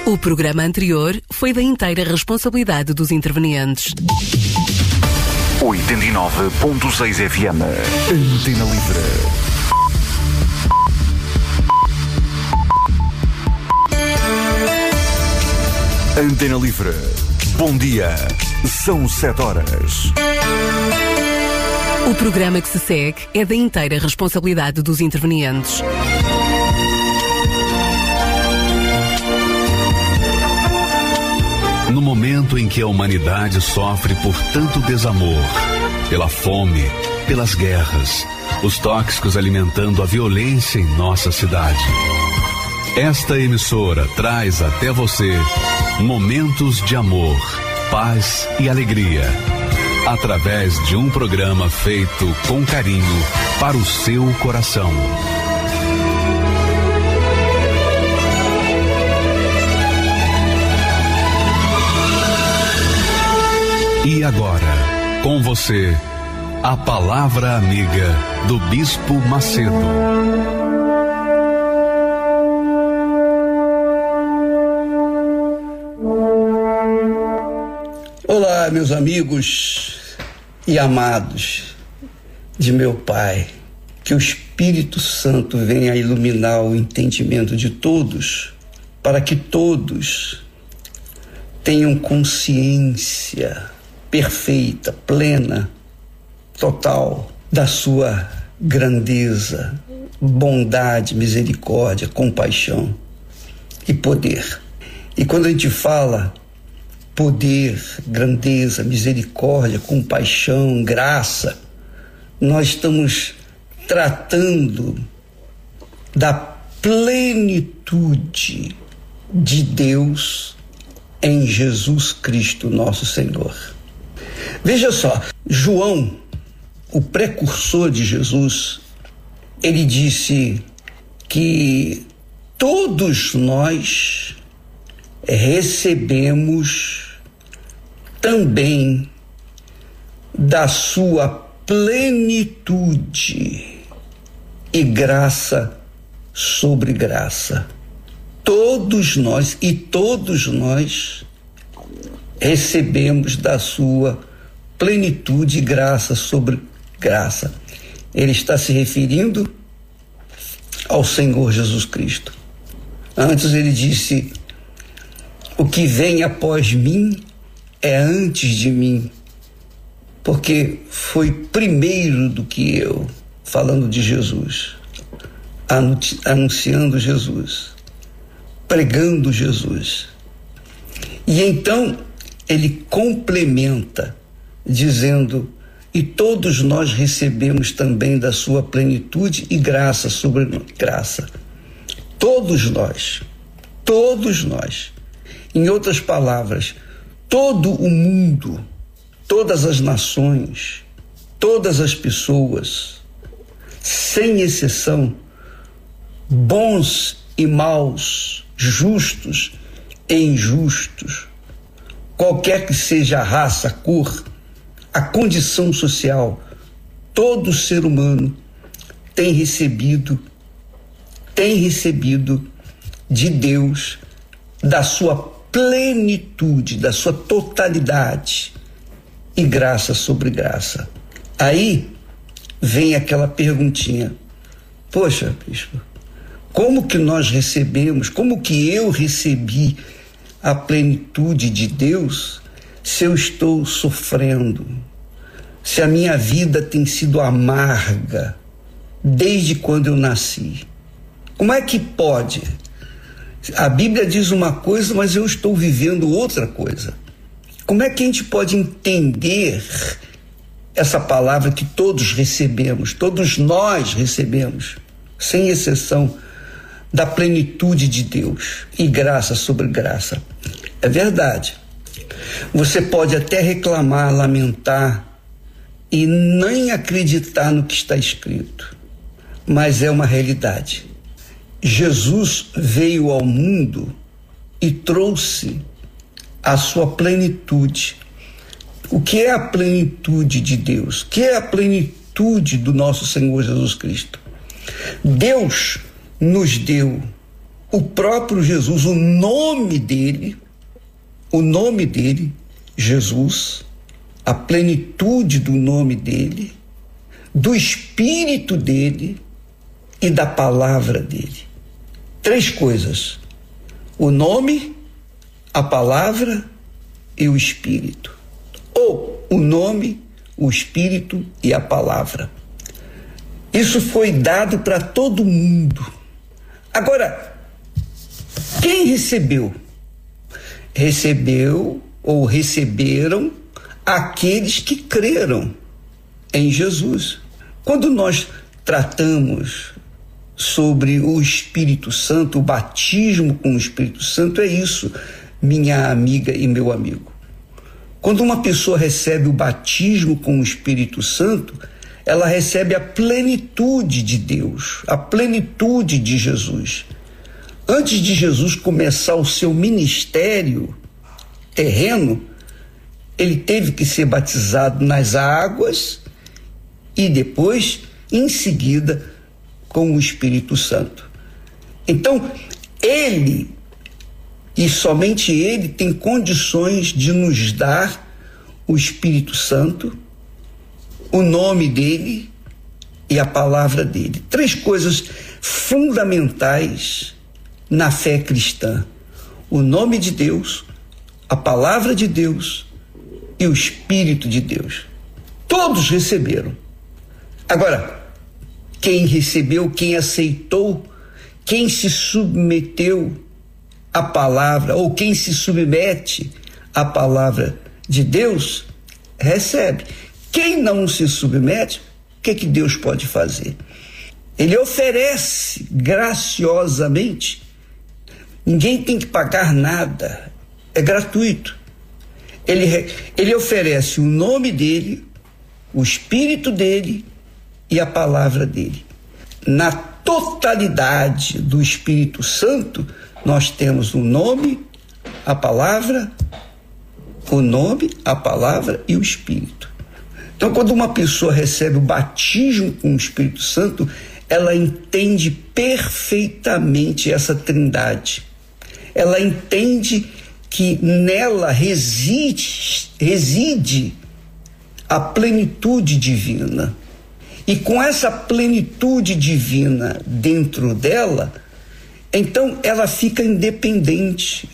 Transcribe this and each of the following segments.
O programa anterior foi da inteira responsabilidade dos intervenientes. 89.6 FM. Antena Livre. Antena Livre. Bom dia. São 7 horas. O programa que se segue é da inteira responsabilidade dos intervenientes. No momento em que a humanidade sofre por tanto desamor, pela fome, pelas guerras, os tóxicos alimentando a violência em nossa cidade, esta emissora traz até você momentos de amor, paz e alegria, através de um programa feito com carinho para o seu coração. E agora, com você, a palavra amiga do Bispo Macedo. Olá, meus amigos e amados de meu Pai, que o Espírito Santo venha iluminar o entendimento de todos, para que todos tenham consciência perfeita, plena, total da sua grandeza, bondade, misericórdia, compaixão e poder. E quando a gente fala poder, grandeza, misericórdia, compaixão, graça, nós estamos tratando da plenitude de Deus em Jesus Cristo, nosso Senhor. Veja só, João, o precursor de Jesus, ele disse que todos nós recebemos também da sua plenitude e graça sobre graça. Todos nós recebemos da sua plenitude e graça sobre graça. Ele está se referindo ao Senhor Jesus Cristo. Antes ele disse: o que vem após mim é antes de mim, porque foi primeiro do que eu, falando de Jesus, anunciando Jesus, pregando Jesus. E então ele complementa dizendo: e todos nós recebemos também da sua plenitude e graça sobre graça. Todos nós. Em outras palavras, todo o mundo, todas as nações, todas as pessoas, sem exceção, bons e maus, justos e injustos, qualquer que seja a raça, a cor, a condição social, todo ser humano tem recebido de Deus, da sua plenitude, da sua totalidade e graça sobre graça. Aí vem aquela perguntinha: poxa, bispo, como que nós recebemos, como que eu recebi a plenitude de Deus se eu estou sofrendo, se a minha vida tem sido amarga desde quando eu nasci? Como é que pode? A Bíblia diz uma coisa, mas eu estou vivendo outra coisa. Como é que a gente pode entender essa palavra que todos recebemos, todos nós recebemos, sem exceção, da plenitude de Deus e graça sobre graça? É verdade. Você pode até reclamar, lamentar e nem acreditar no que está escrito, mas é uma realidade. Jesus veio ao mundo e trouxe a sua plenitude. O que é a plenitude de Deus? O que é a plenitude do nosso Senhor Jesus Cristo? Deus nos deu o próprio Jesus, o nome dele, Jesus, a plenitude do nome dele, do Espírito dele e da palavra dele. 3 coisas: o nome, a palavra e o Espírito. Ou o nome, o Espírito e a palavra. Isso foi dado para todo mundo. Agora, quem recebeu? Receberam aqueles que creram em Jesus. Quando nós tratamos sobre o Espírito Santo, o batismo com o Espírito Santo, é isso, minha amiga e meu amigo. Quando uma pessoa recebe o batismo com o Espírito Santo, ela recebe a plenitude de Deus, a plenitude de Jesus. Antes de Jesus começar o seu ministério terreno, ele teve que ser batizado nas águas e depois, em seguida, com o Espírito Santo. Então, ele, e somente ele, tem condições de nos dar o Espírito Santo, o nome dele e a palavra dele. 3 coisas fundamentais na fé cristã: o nome de Deus, a palavra de Deus e o Espírito de Deus. Todos receberam. Agora, quem recebeu, quem aceitou, quem se submeteu à palavra, ou quem se submete à palavra de Deus, recebe. Quem não se submete, o que Deus pode fazer? Ele oferece graciosamente. Ninguém tem que pagar nada, é gratuito. Ele oferece o nome dele, o Espírito dele e a palavra dele. Na totalidade do Espírito Santo, nós temos o nome, a palavra e o Espírito. Então, quando uma pessoa recebe o batismo com o Espírito Santo, ela entende perfeitamente essa trindade. Ela entende que nela reside a plenitude divina. E com essa plenitude divina dentro dela, então ela fica independente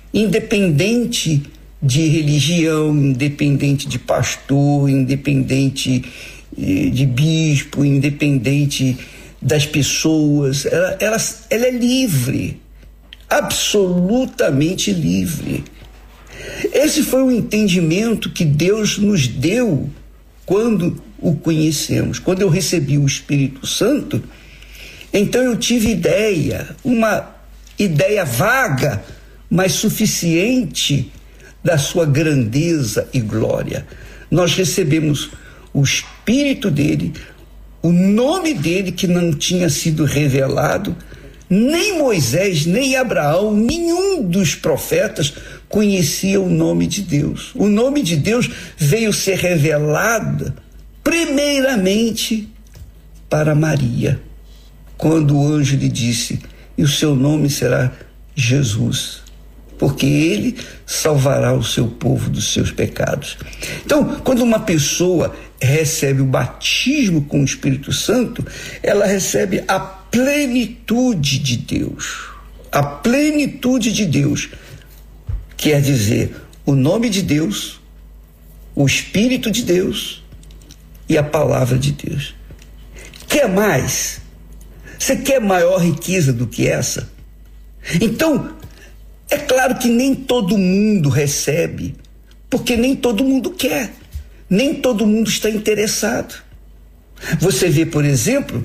de religião, independente de pastor, independente de bispo, independente das pessoas. Ela é livre, absolutamente livre. Esse foi o entendimento que Deus nos deu quando o conhecemos. Quando eu recebi o Espírito Santo, então eu tive uma ideia vaga, mas suficiente da sua grandeza e glória. Nós recebemos o Espírito dele, o nome dele que não tinha sido revelado, nem Moisés, nem Abraão, nenhum dos profetas conhecia o nome de Deus. O nome de Deus veio ser revelado primeiramente para Maria, quando o anjo lhe disse: e o seu nome será Jesus, porque ele salvará o seu povo dos seus pecados. Então, quando uma pessoa recebe o batismo com o Espírito Santo, ela recebe a plenitude de Deus. A plenitude de Deus quer dizer o nome de Deus, o Espírito de Deus e a palavra de Deus. Quer mais? Você quer maior riqueza do que essa? Então, é claro que nem todo mundo recebe, porque nem todo mundo quer, nem todo mundo está interessado. Você vê, por exemplo,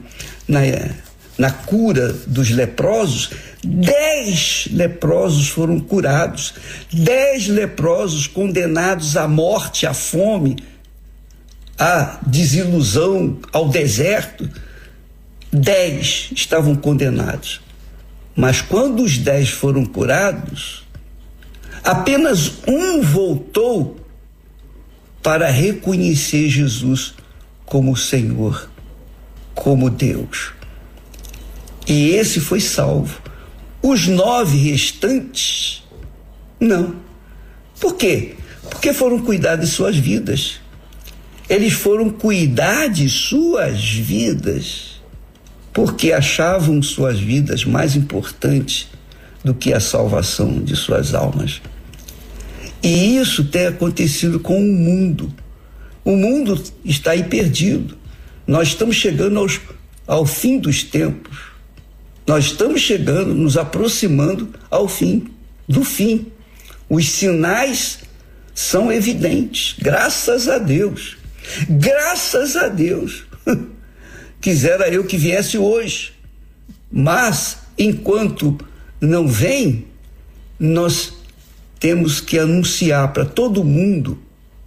na cura dos leprosos, 10 leprosos foram curados, 10 leprosos condenados à morte, à fome, à desilusão, ao deserto. 10 estavam condenados. Mas quando os 10 foram curados, apenas um voltou para reconhecer Jesus como Senhor, como Deus. E esse foi salvo. Os 9 restantes, não. Por quê? Porque foram cuidar de suas vidas. Eles foram cuidar de suas vidas porque achavam suas vidas mais importantes do que a salvação de suas almas. E isso tem acontecido com o mundo. O mundo está aí perdido. Nós estamos chegando ao fim dos tempos. Nós estamos chegando, nos aproximando ao fim, do fim. Os sinais são evidentes, graças a Deus. Graças a Deus. Quisera eu que viesse hoje. Mas, enquanto não vem, nós temos que anunciar para todo mundo,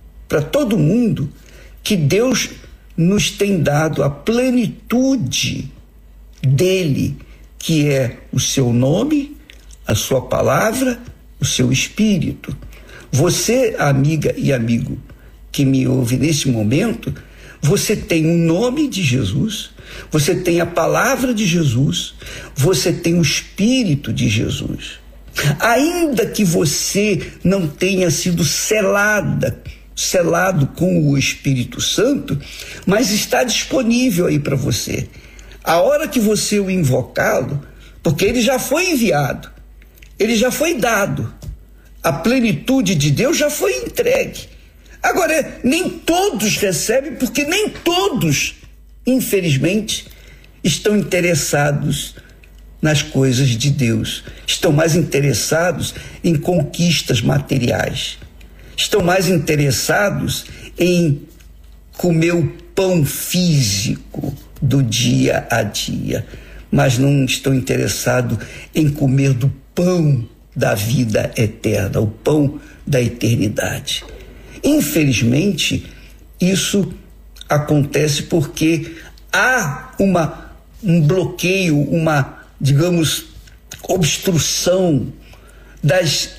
que Deus nos tem dado a plenitude dele, que é o seu nome, a sua palavra, o seu espírito. Você, amiga e amigo que me ouve nesse momento, você tem o nome de Jesus, você tem a palavra de Jesus, você tem o espírito de Jesus. Ainda que você não tenha sido selado com o Espírito Santo, mas está disponível aí para você. A hora que você o invocá-lo, porque ele já foi enviado, ele já foi dado, a plenitude de Deus já foi entregue. Agora, nem todos recebem, porque nem todos, infelizmente, estão interessados nas coisas de Deus. Estão mais interessados em conquistas materiais. Estão mais interessados em comer o pão físico do dia a dia, mas não estão interessados em comer do pão da vida eterna, o pão da eternidade. Infelizmente, isso acontece porque há um bloqueio, uma, digamos, obstrução das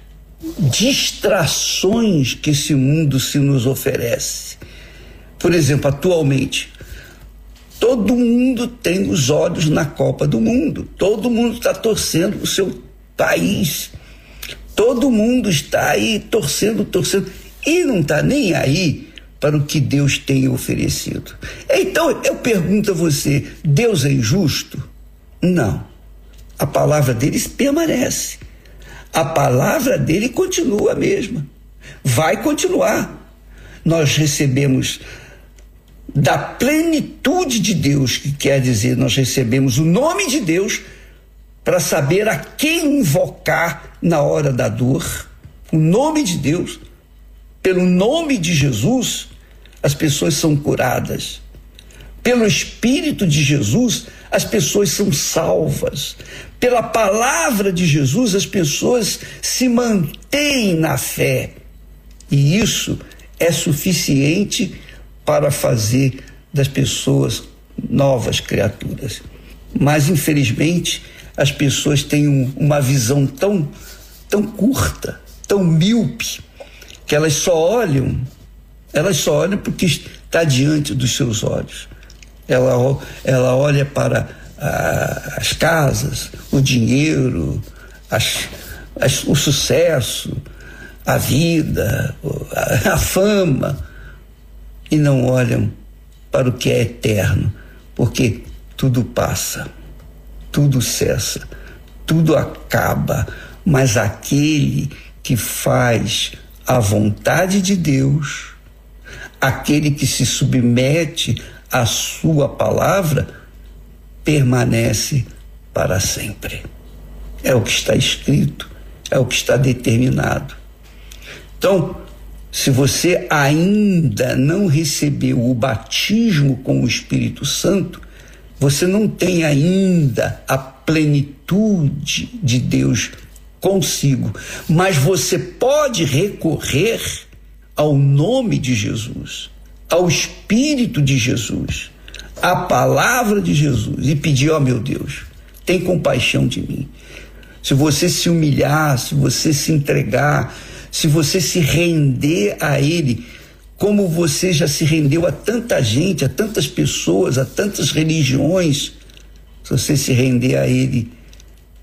distrações que esse mundo se nos oferece. Por exemplo, atualmente, todo mundo tem os olhos na Copa do Mundo, todo mundo está torcendo o seu país, todo mundo está aí torcendo, e não está nem aí para o que Deus tem oferecido. Então, eu pergunto a você, Deus é injusto? Não. A palavra dele permanece. A palavra dele continua a mesma. Vai continuar. Nós recebemos da plenitude de Deus, que quer dizer, nós recebemos o nome de Deus para saber a quem invocar na hora da dor. O nome de Deus, pelo nome de Jesus, as pessoas são curadas. Pelo Espírito de Jesus, as pessoas são salvas. Pela palavra de Jesus, as pessoas se mantêm na fé. E isso é suficiente para fazer das pessoas novas criaturas. Mas, infelizmente, as pessoas têm uma visão tão curta, tão míope, que elas só olham porque está diante dos seus olhos. Ela olha para as casas, o dinheiro, o sucesso, a vida, a fama, e não olham para o que é eterno, porque tudo passa, tudo cessa, tudo acaba, mas aquele que faz a vontade de Deus, aquele que se submete à sua palavra, permanece para sempre. É o que está escrito, é o que está determinado. Então, se você ainda não recebeu o batismo com o Espírito Santo, você não tem ainda a plenitude de Deus consigo, mas você pode recorrer ao nome de Jesus, ao Espírito de Jesus, à palavra de Jesus e pedir: ó meu Deus, tem compaixão de mim. Se você se humilhar, se você se entregar, se você se render a Ele, como você já se rendeu a tanta gente, a tantas pessoas, a tantas religiões, se você se render a Ele,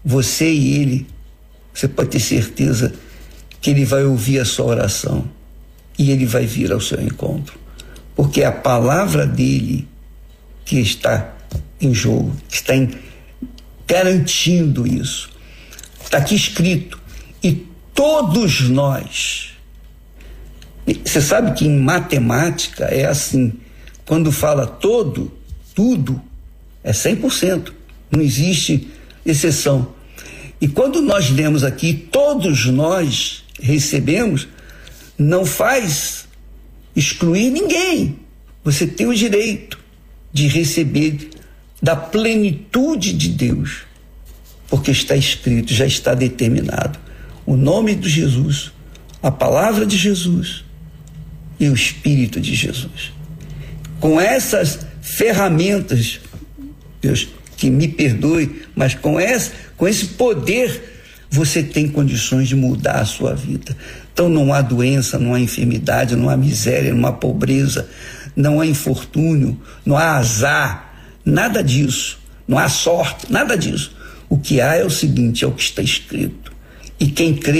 você e ele, você pode ter certeza que ele vai ouvir a sua oração e ele vai vir ao seu encontro, porque é a palavra dele que está em jogo, que está garantindo isso. Está aqui escrito, e todos nós, você sabe que em matemática é assim, quando fala tudo é 100%, não existe exceção. E quando nós lemos aqui, todos nós recebemos, não faz excluir ninguém. Você tem o direito de receber da plenitude de Deus, porque está escrito, já está determinado, o nome de Jesus, a palavra de Jesus e o Espírito de Jesus. Com essas ferramentas, Deus, que me perdoe, mas com esse poder, você tem condições de mudar a sua vida. Então não há doença, não há enfermidade, não há miséria, não há pobreza, não há infortúnio, não há azar, nada disso, não há sorte, nada disso. O que há é o seguinte, é o que está escrito. E quem crê